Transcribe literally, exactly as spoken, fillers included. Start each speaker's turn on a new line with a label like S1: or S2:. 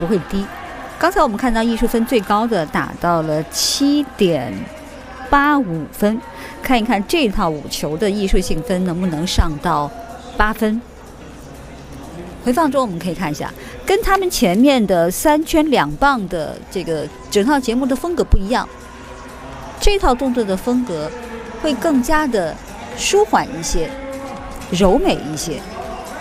S1: 不会低。刚才我们看到艺术分最高的打到了七点八五分，看一看这套舞球的艺术性分能不能上到八分。回放中我们可以看一下，跟他们前面的三圈两棒的这个整套节目的风格不一样，这套动作的风格会更加的舒缓一些，柔美一些。